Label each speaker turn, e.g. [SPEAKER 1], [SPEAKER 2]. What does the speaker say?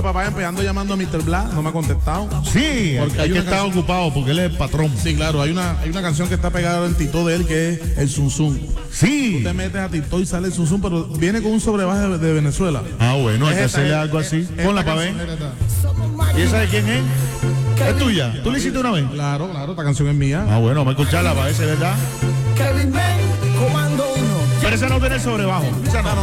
[SPEAKER 1] Papá empezando llamando a Mr. Black, no me ha contestado.
[SPEAKER 2] Sí,
[SPEAKER 1] Porque
[SPEAKER 2] hay que
[SPEAKER 1] una
[SPEAKER 2] estar
[SPEAKER 1] canción-
[SPEAKER 2] ocupado porque él es el patrón.
[SPEAKER 1] Sí, claro, hay una canción que está pegada en TikTok de él que es el Zum Zum.
[SPEAKER 2] Sí.
[SPEAKER 1] Te metes a TikTok y sale el Zum Zum, pero viene con un sobrebaje de Venezuela.
[SPEAKER 2] Ah, bueno, hay que
[SPEAKER 1] Es esta,
[SPEAKER 2] hacerle
[SPEAKER 1] es-
[SPEAKER 2] algo así.
[SPEAKER 1] es
[SPEAKER 2] Ponla
[SPEAKER 1] esta
[SPEAKER 2] para ver.
[SPEAKER 1] canción, es esta.
[SPEAKER 2] ¿Y esa de quién es? ¿Es tuya? ¿Tú la hiciste una vez?
[SPEAKER 1] Claro, esta canción es mía.
[SPEAKER 2] Ah, bueno, vamos a escucharla para ver si es verdad.
[SPEAKER 3] Kevin Ben, comando 1.
[SPEAKER 2] Pero esa no tiene sobrebajo. Esa no.